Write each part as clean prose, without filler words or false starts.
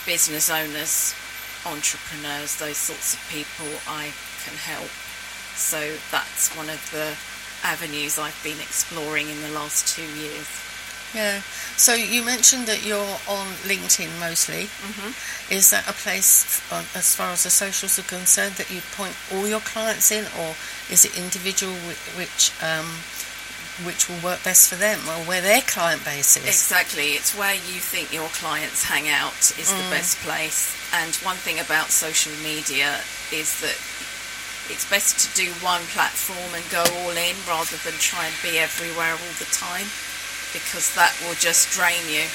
business owners, entrepreneurs, those sorts of people I can help. So that's one of the avenues I've been exploring in the last 2 years. Yeah. So you mentioned that you're on LinkedIn mostly. Mm-hmm. Is that a place, as far as the socials are concerned, that you point all your clients in, or is it individual, which will work best for them, or where their client base is? Exactly. It's where you think your clients hang out is the best place. And one thing about social media is that it's better to do one platform and go all in rather than try and be everywhere all the time, because that will just drain you.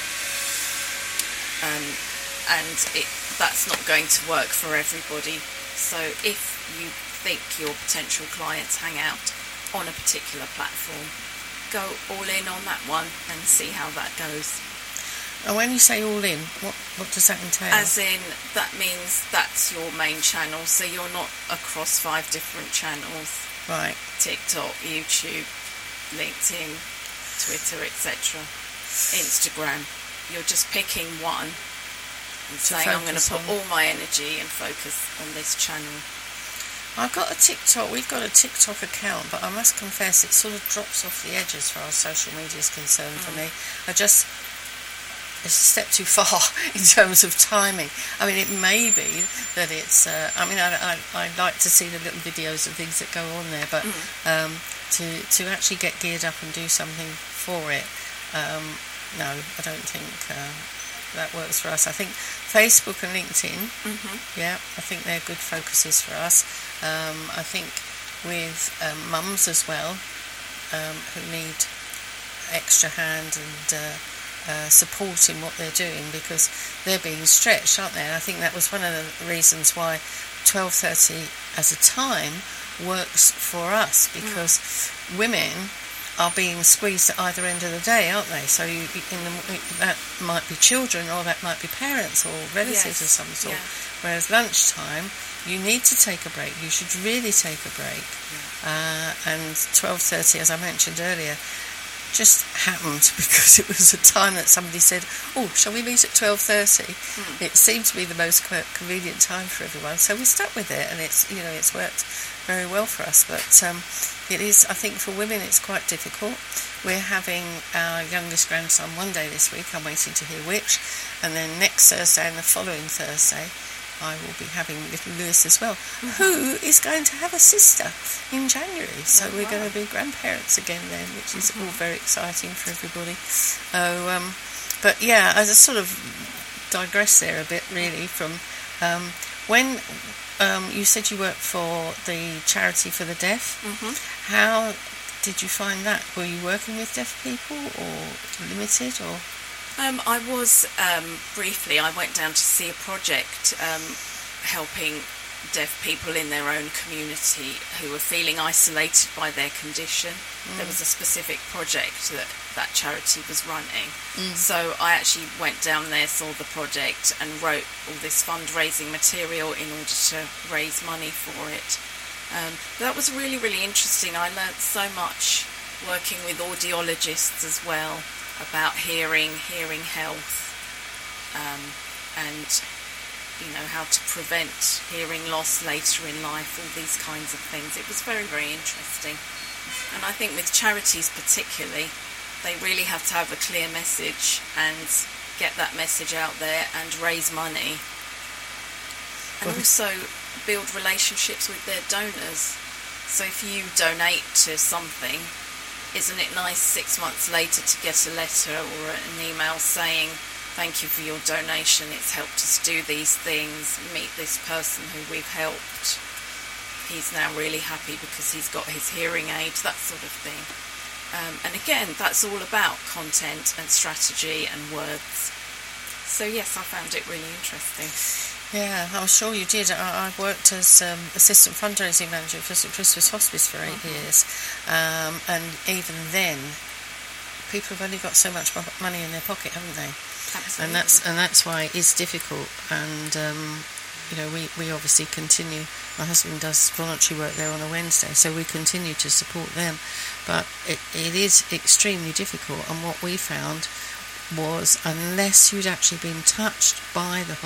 And that's not going to work for everybody. So if you think your potential clients hang out on a particular platform, go all in on that one and see how that goes. And when you say all in, what does that entail? As in, that means that's your main channel, so you're not across 5 different channels. Right. TikTok, YouTube, LinkedIn, Twitter, etc. Instagram. You're just picking one and saying, I'm going to put all my energy and focus on this channel. We've got a TikTok account, but I must confess it sort of drops off the edges for our social media is concerned for me. It's a step too far in terms of timing. I mean, it may be that it's... I like to see the little videos and things that go on there, but to actually get geared up and do something for it, no, I don't think that works for us. I think Facebook and LinkedIn, I think they're good focuses for us. I think with mums as well, who need extra hand and... support in what they're doing, because they're being stretched, aren't they? And I think that was one of the reasons why 12:30 as a time works for us, because women are being squeezed at either end of the day, aren't they? So that might be children, or that might be parents or relatives of some sort. Whereas lunchtime, you need to take a break. You should really take a break. And 12:30, as I mentioned earlier, just happened because it was a time that somebody said, shall we meet at 12:30? It seemed to be the most convenient time for everyone, so we stuck with it, and it's worked very well for us. But it is, I think, for women it's quite difficult. We're having our youngest grandson one day this week. I'm waiting to hear which, and then next Thursday and the following Thursday I will be having little Lewis as well, who is going to have a sister in January. So we're going to be grandparents again then, which is all very exciting for everybody. But yeah, I just sort of digress there a bit, really, from when you said you worked for the Charity for the Deaf. How did you find that? Were you working with deaf people, or limited, or...? I was, briefly, I went down to see a project helping deaf people in their own community who were feeling isolated by their condition. There was a specific project that charity was running. So I actually went down there, saw the project, and wrote all this fundraising material in order to raise money for it. That was really, really interesting. I learnt so much working with audiologists as well, about hearing health, and how to prevent hearing loss later in life, all these kinds of things. It was very, very interesting. And I think with charities particularly, they really have to have a clear message and get that message out there and raise money, and also build relationships with their donors. So if you donate to something, isn't it nice 6 months later to get a letter or an email saying, thank you for your donation, it's helped us do these things, meet this person who we've helped. He's now really happy because he's got his hearing aid, that sort of thing. And again, that's all about content and strategy and words. So yes, I found it really interesting. Yeah, I'm sure you did. I worked as assistant fundraising manager for St Christopher's Hospice for 8 years, and even then, people have only got so much money in their pocket, haven't they? Absolutely. And that's why it's difficult. And we obviously continue. My husband does voluntary work there on a Wednesday, so we continue to support them. But it is extremely difficult. And what we found was, unless you'd actually been touched by the